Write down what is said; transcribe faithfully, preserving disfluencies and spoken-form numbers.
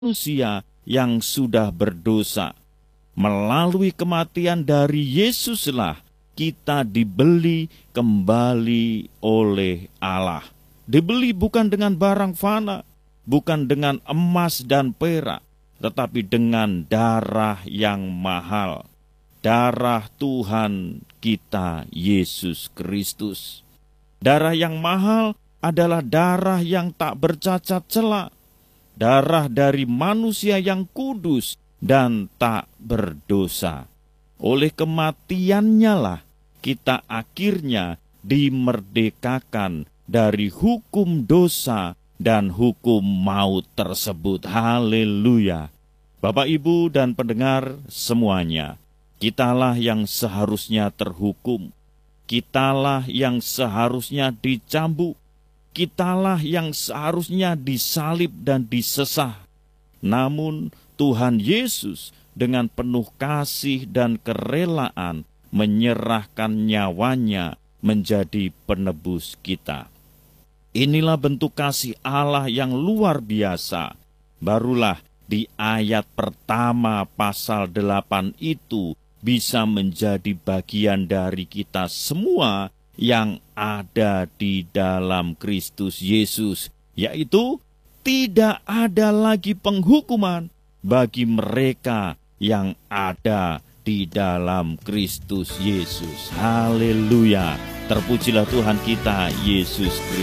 manusia yang sudah berdosa. Melalui kematian dari Yesuslah kita dibeli kembali oleh Allah. Dibeli bukan dengan barang fana, bukan dengan emas dan perak, tetapi dengan darah yang mahal. Darah Tuhan kita Yesus Kristus. Darah yang mahal adalah darah yang tak bercacat celah. Darah dari manusia yang kudus dan tak berdosa. Oleh kematiannya lah kita akhirnya dimerdekakan dari hukum dosa dan hukum maut tersebut. Haleluya. Bapak, Ibu, dan pendengar semuanya, kitalah yang seharusnya terhukum. Kitalah yang seharusnya dicambuk. Kitalah yang seharusnya disalib dan disesah. Namun Tuhan Yesus dengan penuh kasih dan kerelaan menyerahkan nyawanya menjadi penebus kita. Inilah bentuk kasih Allah yang luar biasa. Barulah di ayat pertama pasal delapan itu bisa menjadi bagian dari kita semua yang ada di dalam Kristus Yesus, yaitu tidak ada lagi penghukuman bagi mereka yang ada di dalam Kristus Yesus. Haleluya. Terpujilah Tuhan kita Yesus Kristus.